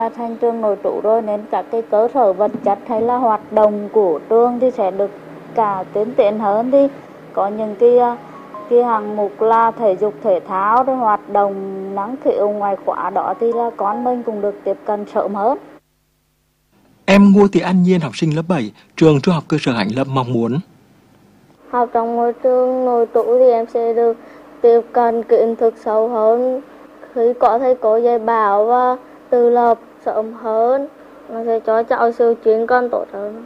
Thành trường nội trú rồi nên các cái cơ sở vật chất hay là hoạt động của trường thì sẽ được cả tiến triển hơn, thì có những cái hạng mục là thể dục thể thao rồi hoạt động năng khiếu ngoài khóa đó thì là con mình cũng được tiếp cận sớm hơn. Em Ngô Thị An Nhiên, học sinh lớp 7, trường Trung học cơ sở Hạnh Lâm mong muốn Học trong môi trường nội trú thì em sẽ được tiếp cận kiến thức sâu hơn, khi có thầy cô dạy bảo và tự lập sớm hơn, nó sẽ cho cháu sự chuyên cần tốt hơn.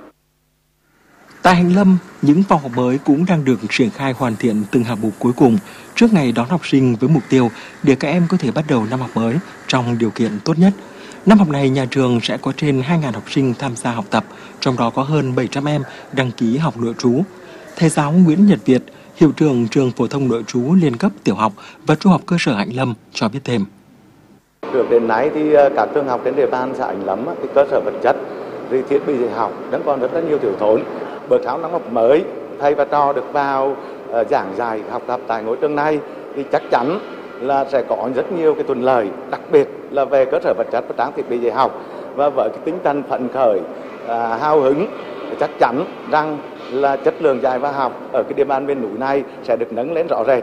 Tại Hạnh Lâm, những phòng học mới cũng đang được triển khai hoàn thiện từng hạng mục cuối cùng trước ngày đón học sinh với mục tiêu để các em có thể bắt đầu năm học mới trong điều kiện tốt nhất. Năm học này, nhà trường sẽ có trên 2.000 học sinh tham gia học tập, trong đó có hơn 700 em đăng ký học nội trú. Thầy giáo Nguyễn Nhật Việt, hiệu trưởng trường phổ thông nội trú liên cấp tiểu học và trung học cơ sở Hạnh Lâm cho biết thêm. Trước đến nay thì các trường học trên địa bàn xã Hạnh Lâm thì cơ sở vật chất, thì thiết bị dạy học vẫn còn rất là nhiều thiếu thốn. Bước vào năm học mới, thầy và trò được vào giảng dạy học tập tại ngôi trường này thì chắc chắn là sẽ có rất nhiều cái thuận lợi, đặc biệt là về cơ sở vật chất và trang thiết bị dạy học, và với cái tinh thần phấn khởi, hào hứng, chắc chắn rằng là chất lượng dạy và học ở cái địa bàn miền núi này sẽ được nâng lên rõ rệt.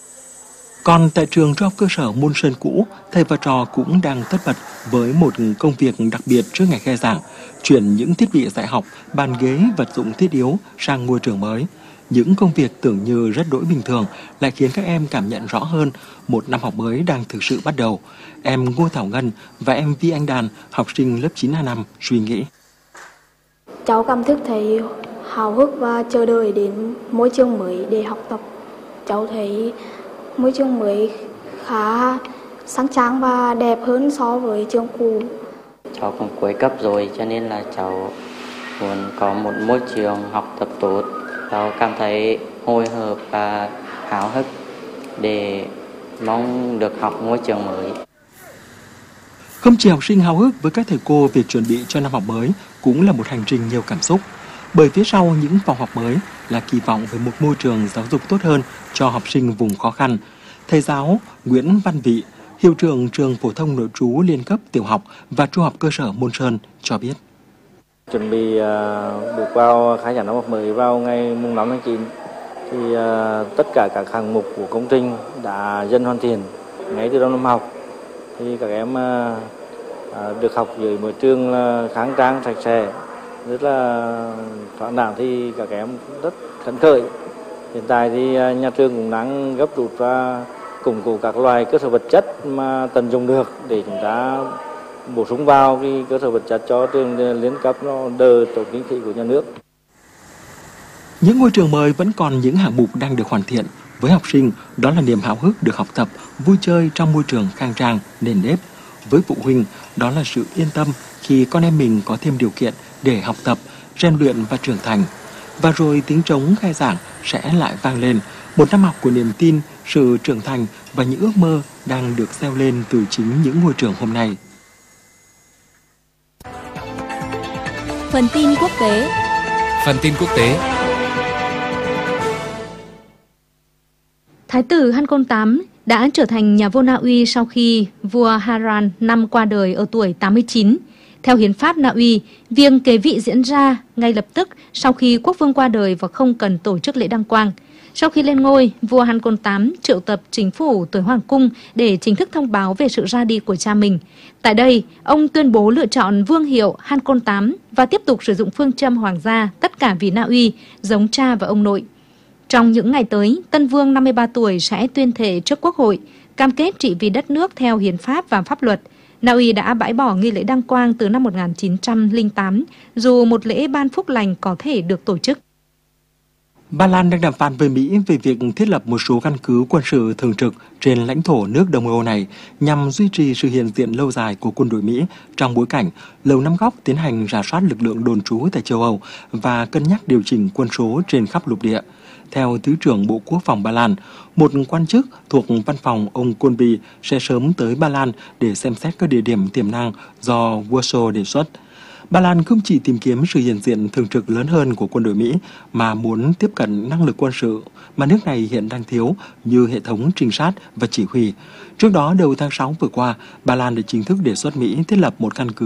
Còn tại trường trung học cơ sở Môn Sơn cũ, thầy và trò cũng đang tất bật với một công việc đặc biệt trước ngày khai giảng, chuyển những thiết bị dạy học, bàn ghế, vật dụng thiết yếu sang ngôi trường mới. Những công việc tưởng như rất đỗi bình thường lại khiến các em cảm nhận rõ hơn một năm học mới đang thực sự bắt đầu. Em Ngô Thảo Ngân và em Vi Anh Đàn, học sinh lớp 9A5, suy nghĩ. Cháu cảm thức thấy hào hức và chờ đợi đến môi trường mới để học tập. Cháu thấy môi trường mới khá sang trang và đẹp hơn so với trường cũ. Cháu cũng cuối cấp rồi cho nên là cháu muốn có một môi trường học tập tốt. Cháu cảm thấy hồi hộp và háo hức để mong được học môi trường mới. Không chỉ học sinh háo hức, với các thầy cô, việc chuẩn bị cho năm học mới cũng là một hành trình nhiều cảm xúc. Bởi phía sau những phòng học mới là kỳ vọng về một môi trường giáo dục tốt hơn cho học sinh vùng khó khăn. Thầy giáo Nguyễn Văn Vị, hiệu trưởng trường phổ thông nội trú liên cấp tiểu học và trung học cơ sở Môn Sơn cho biết. Chuẩn bị bước vào khai giảng năm học mới vào ngày mùng 5 tháng 9 thì tất cả các hạng mục của công trình đã dần hoàn thiện ngay từ đầu năm học. Thì các em được học dưới một trường khang trang sạch sẽ, rất là thoáng đẳng, thì các em rất phấn khởi. Hiện tại thì nhà trường cũng đang gấp rút và củng cố các loại cơ sở vật chất mà tận dụng được để chúng ta bổ sung vào cái cơ sở vật chất cho trường liên cấp nó đỡ tốn kinh phí của nhà nước. Những ngôi trường mới vẫn còn những hạng mục đang được hoàn thiện. Với học sinh, đó là niềm háo hức được học tập, vui chơi trong môi trường khang trang, nền nếp. Với phụ huynh, đó là sự yên tâm khi con em mình có thêm điều kiện để học tập, rèn luyện và trưởng thành. Và rồi tiếng trống khai giảng sẽ lại vang lên, một năm học của niềm tin, sự trưởng thành và những ước mơ đang được gieo lên từ chính những ngôi trường hôm nay. Phần tin quốc tế. Thái tử Haakon VIII đã trở thành nhà vua Na Uy sau khi vua Harald V qua đời ở tuổi 89. Theo hiến pháp Na Uy, việc kế vị diễn ra ngay lập tức sau khi quốc vương qua đời và không cần tổ chức lễ đăng quang. Sau khi lên ngôi, vua Haakon VIII triệu tập chính phủ tuổi hoàng cung để chính thức thông báo về sự ra đi của cha mình. Tại đây, ông tuyên bố lựa chọn vương hiệu Haakon VIII và tiếp tục sử dụng phương châm hoàng gia tất cả vì Na Uy, giống cha và ông nội. Trong những ngày tới, Tân Vương 53 tuổi sẽ tuyên thệ trước Quốc hội, cam kết trị vì đất nước theo hiến pháp và pháp luật. Na Uy đã bãi bỏ nghi lễ đăng quang từ năm 1908, dù một lễ ban phúc lành có thể được tổ chức. Ba Lan đang đàm phán với Mỹ về việc thiết lập một số căn cứ quân sự thường trực trên lãnh thổ nước Đông Âu này nhằm duy trì sự hiện diện lâu dài của quân đội Mỹ trong bối cảnh Lầu Năm Góc tiến hành rà soát lực lượng đồn trú tại châu Âu và cân nhắc điều chỉnh quân số trên khắp lục địa. Theo Thứ trưởng Bộ Quốc phòng Ba Lan, một quan chức thuộc văn phòng ông Kolby sẽ sớm tới Ba Lan để xem xét các địa điểm tiềm năng do Warsaw đề xuất. Ba Lan không chỉ tìm kiếm sự hiện diện thường trực lớn hơn của quân đội Mỹ mà muốn tiếp cận năng lực quân sự mà nước này hiện đang thiếu như hệ thống trinh sát và chỉ huy. Trước đó, đầu tháng 6 vừa qua, Ba Lan đã chính thức đề xuất Mỹ thiết lập một căn cứ